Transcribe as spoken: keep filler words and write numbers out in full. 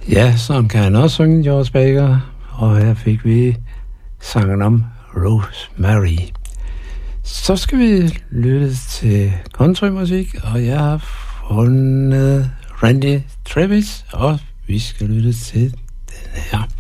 Ja, sådan kan han også synge, George Baker. Og her fik vi sangen om Rosemary. Så skal vi lytte til countrymusik, og jeg har fundet Randy Travis, og vi skal lytte til den her.